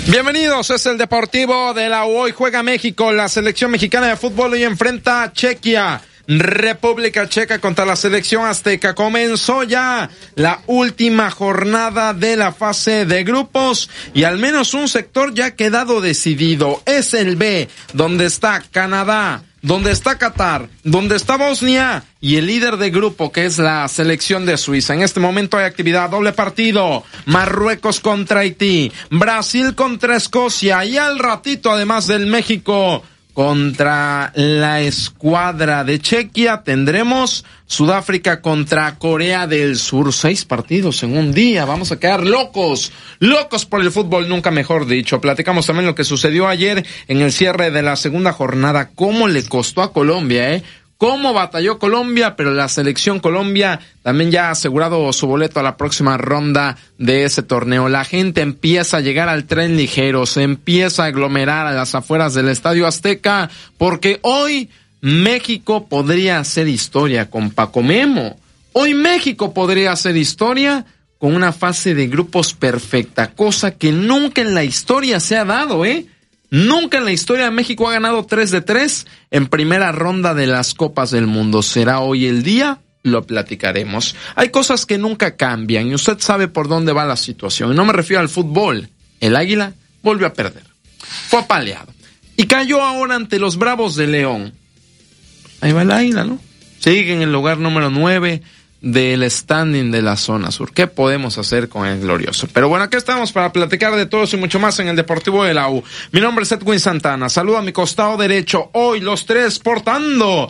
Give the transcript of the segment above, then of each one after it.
Bienvenidos, es el Deportivo de la U. Hoy juega México, la selección mexicana de fútbol y enfrenta a Chequia. República Checa contra la selección azteca. Comenzó ya la última jornada de la fase de grupos y al menos un sector ya ha quedado decidido. Es el B, donde está Canadá, donde está Qatar, donde está Bosnia y el líder de grupo, que es la selección de Suiza. En este momento hay actividad, doble partido, Marruecos contra Haití, Brasil contra Escocia y al ratito, además del México contra la escuadra de Chequia, tendremos Sudáfrica contra Corea del Sur. 6 partidos en un día. Vamos a quedar locos por el fútbol, nunca mejor dicho. Platicamos también lo que sucedió ayer en el cierre de la segunda jornada. Cómo le costó a Colombia, cómo batalló Colombia, pero la selección Colombia también ya ha asegurado su boleto a la próxima ronda de ese torneo. La gente empieza a llegar al tren ligero, se empieza a aglomerar a las afueras del Estadio Azteca, porque hoy México podría hacer historia con Paco Memo. Hoy México podría hacer historia con una fase de grupos perfecta, cosa que nunca en la historia se ha dado, Nunca en la historia de México ha ganado 3-3 en primera ronda de las Copas del Mundo. ¿Será hoy el día? Lo platicaremos. Hay cosas que nunca cambian y usted sabe por dónde va la situación. Y no me refiero al fútbol. El Águila volvió a perder. Fue apaleado. Y cayó ahora ante los Bravos de León. Ahí va el Águila, ¿no? Sigue en el lugar número 9 del standing de la zona sur. ¿Qué podemos hacer con el glorioso? Pero bueno, aquí estamos para platicar de todo eso y mucho más en el Deportivo de la U. Mi nombre es Edwin Santana. Saludo a mi costado derecho. Hoy los tres portando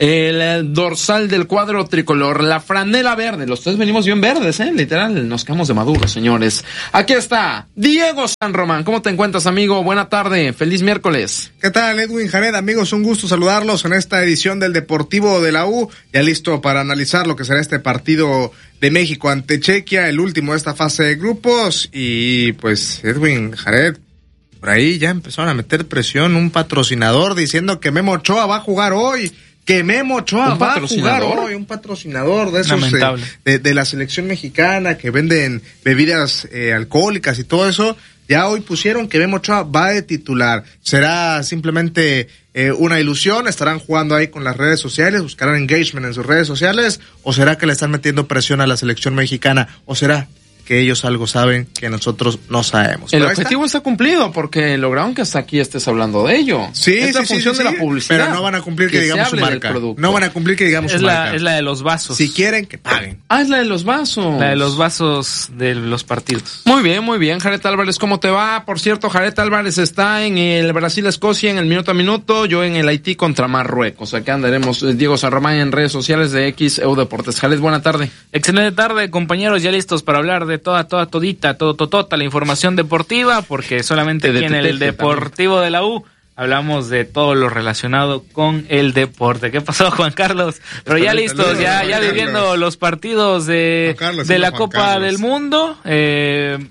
el dorsal del cuadro tricolor, la franela verde. Los tres venimos bien verdes, literal, nos quedamos de maduros, señores. Aquí está Diego San Román. ¿Cómo te encuentras, amigo? Buena tarde. Feliz miércoles. ¿Qué tal, Edwin, Jared? Amigos, un gusto saludarlos en esta edición del Deportivo de la U. Ya listo para analizar lo que será este partido de México ante Chequia, el último de esta fase de grupos. Y pues, Edwin, Jared, por ahí ya empezaron a meter presión un patrocinador diciendo que Memo Ochoa va a jugar hoy. Que Memo Ochoa va a jugar hoy. Un patrocinador de esos de la selección mexicana que venden bebidas alcohólicas y todo eso. Ya hoy pusieron que Memo Ochoa va de titular. ¿Será simplemente una ilusión? ¿Estarán jugando ahí con las redes sociales? ¿Buscarán engagement en sus redes sociales? ¿O será que le están metiendo presión a la selección mexicana? ¿O será que ellos algo saben que nosotros no sabemos? El objetivo está cumplido porque lograron que hasta aquí estés hablando de ello. Sí, es la función de la publicidad. Pero no van a cumplir que digamos su marca. No van a cumplir que digamos su marca. Es la de los vasos. Si quieren, que paguen. Es la de los vasos. La de los vasos de los partidos. Muy bien. Jared Álvarez, ¿cómo te va? Por cierto, Jared Álvarez está en el Brasil-Escocia en el minuto a minuto, yo en el Haití contra Marruecos. Aquí andaremos, Diego San Román en redes sociales de XEU Deportes. Jared, buena tarde. Excelente tarde, compañeros, ya listos para hablar de todita la información deportiva, porque solamente aquí en el Deportivo de la U hablamos de todo lo relacionado con el deporte. ¿Qué pasó, Juan Carlos? Pero ya listos, ya viviendo los partidos de la Copa del Mundo. En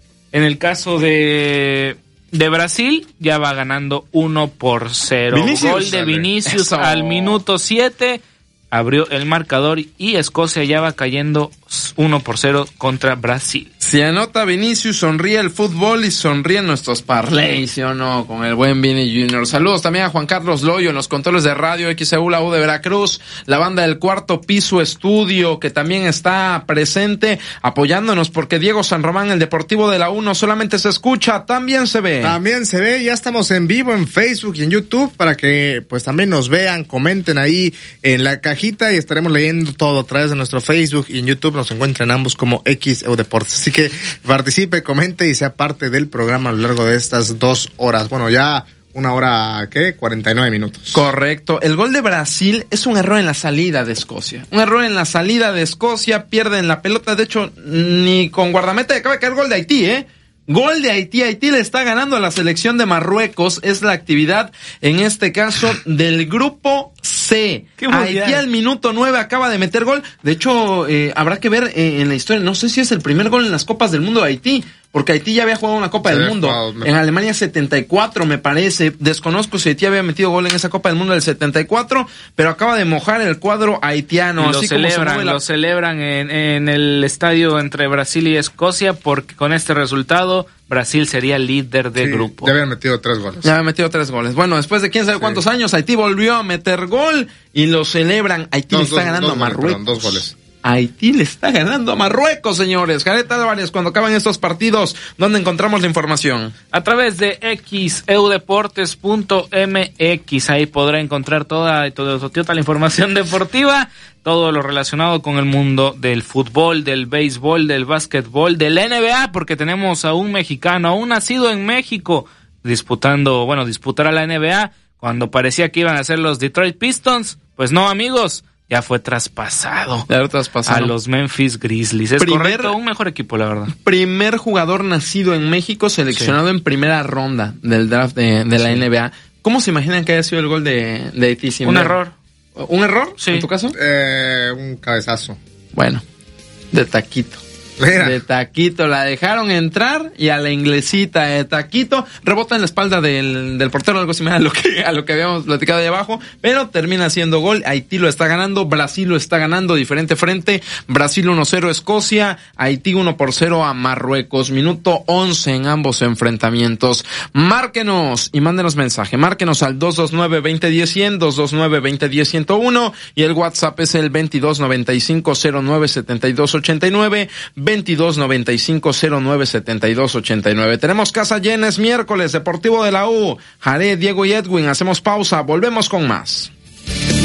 el caso de Brasil, ya va ganando 1-0. Gol de Vinicius al minuto 7. Abrió el marcador y Escocia ya va cayendo 1-0 contra Brasil. Si anota Vinicius, sonríe el fútbol y sonríen nuestros parlays, ¿sí o no? Con el buen Vini Junior. Saludos también a Juan Carlos Loyo en los controles de radio XEU, la U de Veracruz, la banda del Cuarto Piso Estudio, que también está presente apoyándonos, porque Diego San Román, el Deportivo de la U, no solamente se escucha, también se ve. También se ve, ya estamos en vivo en Facebook y en YouTube para que pues también nos vean, comenten ahí en la cajita y estaremos leyendo todo a través de nuestro Facebook y en YouTube nos encuentran ambos como XEU Deportes. Así que participe, comente y sea parte del programa a lo largo de estas 2 horas. Bueno, ya 1 hora, 49 minutos. Correcto. El gol de Brasil es un error en la salida de Escocia. Pierden la pelota. De hecho, ni con guardameta acaba de caer gol de Haití, Gol de Haití. Haití le está ganando a la selección de Marruecos. Es la actividad, en este caso, del grupo C. Haití al minuto 9 acaba de meter gol. De hecho, habrá que ver en la historia. No sé si es el primer gol en las Copas del Mundo de Haití, porque Haití ya había jugado una Copa del Mundo. En Alemania 74, me parece. Desconozco si Haití había metido gol en esa Copa del Mundo del 74, pero acaba de mojar el cuadro haitiano. Lo celebran en el estadio entre Brasil y Escocia, porque con este resultado Brasil sería líder de grupo. Ya habían metido 3 goles. Bueno, después de quién sabe cuántos años, Haití volvió a meter gol y lo celebran. Haití le está ganando a Marruecos. 2 goles. Haití le está ganando a Marruecos, señores. Jared Álvarez, cuando acaban estos partidos, ¿dónde encontramos la información? A través de eudeportes.mx. Ahí podrá encontrar toda la información deportiva, todo lo relacionado con el mundo del fútbol, del béisbol, del básquetbol, del NBA, porque tenemos a un mexicano, aún nacido en México, disputará la NBA, cuando parecía que iban a ser los Detroit Pistons. Pues no, amigos. Ya fue traspasado a los Memphis Grizzlies. Es correcto, un mejor equipo, la verdad. Primer jugador nacido en México seleccionado en primera ronda del draft de la NBA. ¿Cómo se imaginan que haya sido el gol de Haití? Un error. ¿Un error? Sí. ¿En tu caso? Un cabezazo. Bueno, de taquito. Mira. De taquito, la dejaron entrar y a la inglesita de taquito, rebota en la espalda del portero, algo similar a lo que habíamos platicado ahí abajo, pero termina siendo gol. Haití lo está ganando, Brasil lo está ganando, diferente frente. Brasil 1-0 Escocia, Haití 1-0 a Marruecos. Minuto 11 en ambos enfrentamientos. Márquenos y mándenos mensaje. Márquenos al 229-2010-100, 229-2010-101 y el WhatsApp es el 2295-097289, 2295-097289. Tenemos casa llena, es miércoles, Deportivo de la U. Jared, Diego y Edwin, hacemos pausa, volvemos con más.